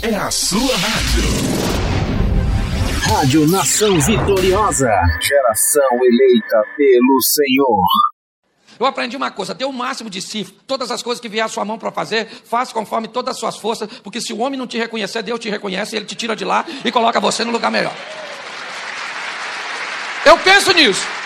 é a sua rádio. Rádio Nação Vitoriosa. Geração eleita pelo Senhor. Eu aprendi uma coisa: dê o máximo de si. Todas as coisas que vier à sua mão para fazer, faça conforme todas as suas forças, porque se o homem não te reconhecer, Deus te reconhece, ele te tira de lá e coloca você no lugar melhor. Eu penso nisso.